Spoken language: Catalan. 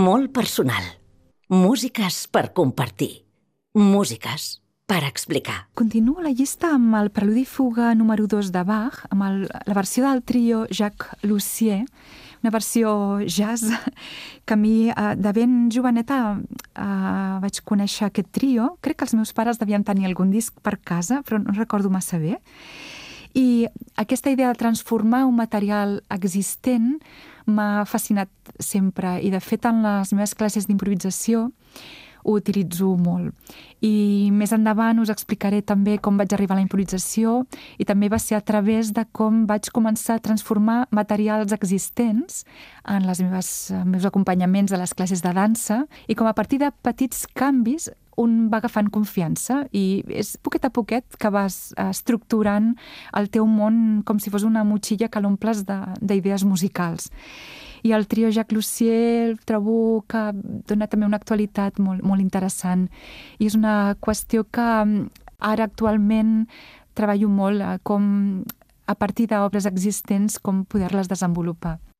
Molt personal. Músiques per compartir. Músiques per explicar. Continuo la llista amb el Preludi Fuga número 2 de Bach, amb la versió del trio Jacques Lussier, una versió jazz que a mi de ben joveneta vaig conèixer aquest trio. Crec que els meus pares devien tenir algun disc per casa, però no recordo massa bé. I aquesta idea de transformar un material existent m'ha fascinat sempre i de fet en les meves classes d'improvisació ho utilitzo molt. I més endavant us explicaré també com vaig arribar a la improvisació i també va ser a través de com vaig començar a transformar materials existents en els meus acompanyaments a les classes de dansa i com a partir de petits canvis un va agafant confiança i és poquet a poquet que vas estructurant el teu món com si fos una motxilla que l'omples d'idees musicals. I el trio Jacques Lussier trobo que dona també una actualitat molt, molt interessant i és una qüestió que ara actualment treballo molt com a partir d'obres existents com poder-les desenvolupar.